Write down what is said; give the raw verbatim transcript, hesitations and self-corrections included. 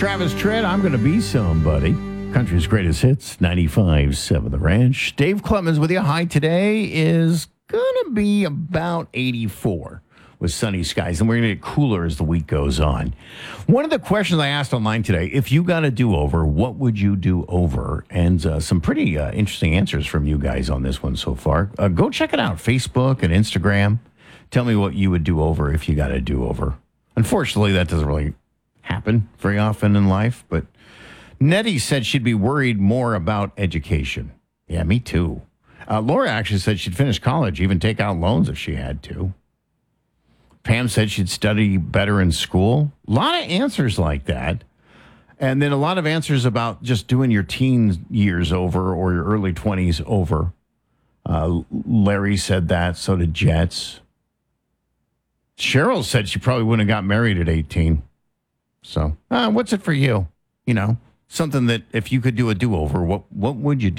Travis Tritt, I'm going to be somebody. Country's greatest hits, ninety-five point seven The Ranch. Dave Clemens with you. High today is going to be about eighty-four with sunny skies, and we're going to get cooler as the week goes on. One of the questions I asked online today, if you got a do-over, what would you do over? And uh, some pretty uh, interesting answers from you guys on this one so far. Uh, go check it out, Facebook and Instagram. Tell me what you would do over if you got a do-over. Unfortunately, that doesn't really happen very often in life, but Nettie said she'd be worried more about education. Yeah, me too. Uh, Laura actually said she'd finish college, even take out loans if she had to. Pam said she'd study better in school. A lot of answers like that. And then a lot of answers about just doing your teen years over or your early twenties over. Uh, Larry said that. So did Jets. Cheryl said she probably wouldn't have got married at eighteen. So uh, what's it for you? You know, something that if you could do a do-over, what, what would you do?